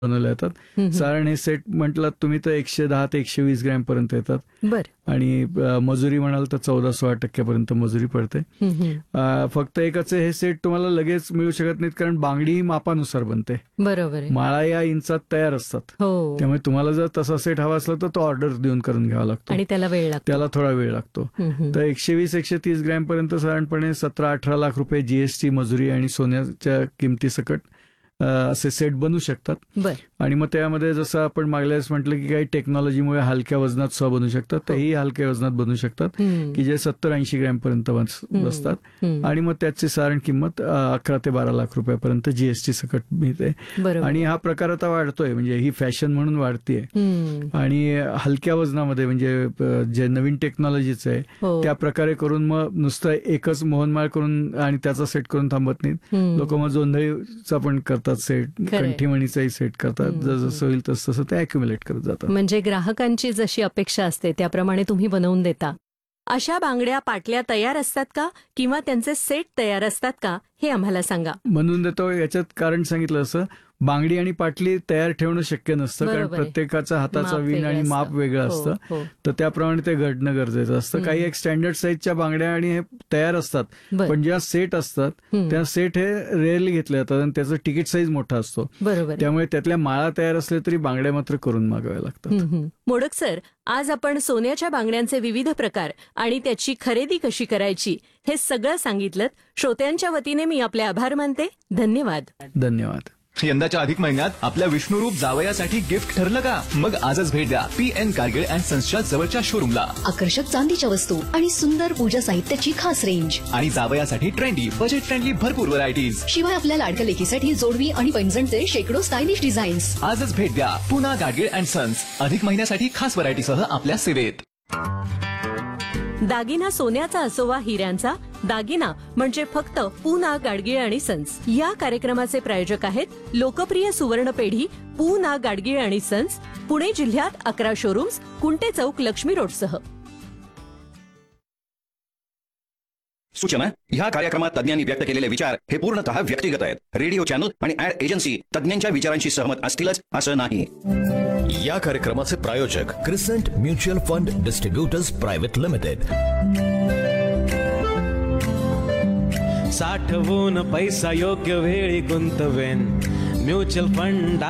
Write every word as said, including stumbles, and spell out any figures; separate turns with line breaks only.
बनवले जातात. साधारण हे सेट म्हटलं तुम्ही तर एकशे दहा ते एकशे वीस ग्रॅम पर्यंत येतात.
बर.
आणि मजुरी म्हणाल तर चौदा सोळा टक्क्यापर्यंत मजुरी पडते. फक्त एकच हे सेट तुम्हाला लगेच मिळू शकत नाहीत, कारण बांगडी ही मापानुसार बनते.
बरोबर.
माळा या इंचात तयार असतात.
हो.
त्यामुळे तुम्हाला जर तसा सेट हवा असला तर तो ऑर्डर देऊन करून घ्यावा लागतो
आणि त्याला वेळ लागतो.
त्याला थोडा वेळ लागतो. तर एकशे वीस एकशे तीस ग्रॅम पर्यंत साधारणपणे सतरा अठरा लाख रुपये जीएसटी, मजुरी आणि सोन्याच्या किमती सकट असे सेट बनू शकतात. आणि मग त्यामध्ये जसं आपण मागल्या वेळेस म्हटलं की काही टेक्नॉलॉजीमुळे हलक्या वजनात सुद्धा बनू शकतात, तेही हलक्या वजनात बनू शकतात की जे सत्तर ऐंशी ग्रॅम पर्यंत बसतात. आणि मग त्याची साधारण किंमत अकरा ते बारा लाख रुपयापर्यंत जीएसटी सकट मिळते. आणि हा प्रकार आता वाढतोय, म्हणजे ही फॅशन म्हणून वाढतीये. आणि हलक्या वजनामध्ये म्हणजे जे नवीन टेक्नॉलॉजीच आहे त्या प्रकारे करून मग नुसतं एकच मोहनमाळ करून आणि त्याचा सेट करून थांबत नाहीत लोक. मग जोंधळीचा पण करतात सेट, कंठीमणीचाही सेट करतात. जसं होईल तस तसं ते अक्युम्युलेट करत जातात.
म्हणजे ग्राहकांची जशी अपेक्षा असते त्याप्रमाणे तुम्ही बनवून देता. अशा बांगड्या पाटल्या तयार असतात का किंवा त्यांचे सेट तयार असतात का हे आम्हाला सांगा.
बनवून देतो याच्यात कारण सांगितलं असं, बांगडी आणि पाटली तयार ठेवणं शक्य नसतं, कारण प्रत्येकाचा हाताचा विण आणि माप वेगळं असतं. तर त्याप्रमाणे ते घडणं गरजेचं असतं. काही एक स्टँडर्ड साईजच्या बांगड्या आणि हे तयार असतात, पण ज्या सेट असतात त्या सेट हे रेअरली घेतले जातात आणि त्याचं तिकीट साईज मोठा असतो. त्यामुळे त्यातल्या माळा तयार असले तरी बांगड्या मात्र करून मागवाव्या लागतात.
मोडक सर, आज आपण सोन्याच्या बांगड्यांचे विविध प्रकार आणि त्याची खरेदी कशी करायची हे सगळं सांगितलं. श्रोत्यांच्या वतीने मी आपले आभार मानते. धन्यवाद.
धन्यवाद.
यंदाच्या अधिक महिन्यात आपल्या विष्णुरूप जावयासाठी गिफ्ट ठरलं का? मग आजच भेट द्या पी एन कारगिल अँड सन्सच्या जवळच्या शोरूमला.
आकर्षक चांदीच्या वस्तू आणि सुंदर पूजा साहित्याची खास रेंज
आणि जावयासाठी ट्रेंडी बजेट फ्रेंडली भरपूर व्हरायटीज.
शिवाय आपल्या लाडक्या लेकीसाठी जोडवी आणि पैंजणचे शेकडो स्टायलिश डिझाईन्स.
आजच भेट द्या पुन्हा कारगिल अँड सन्स. अधिक महिन्यासाठी खास व्हरायटीसह आपल्या सेवेत.
दागिना सोन्याचा असो वा हिऱ्यांचा, दागिना म्हणजे फक्त पूना गाडगीळ आणि सन्स. या कार्यक्रमाचे प्रायोजक आहेत लोकप्रिय सुवर्ण पेढी पूना गाडगीळ आणि सन्स, पुणे जिल्ह्यात अकरा शोरूम्स, कुंटे चौक, लक्ष्मी रोडसह.
सूचना: ह्या कार्यक्रमात तज्ञांनी व्यक्त केलेले विचार हे पूर्णतः व्यक्तिगत आहेत. रेडिओ चॅनल आणि ऍड एजन्सी तज्ञांच्या विचारांशी सहमत असतीलच असं नाही.
या कार्यक्रमाचे प्रायोजक crescent mutual fund distributors private limited.
साठवून पैसा योग्य वेळी गुंतवेन म्युच्युअल फंड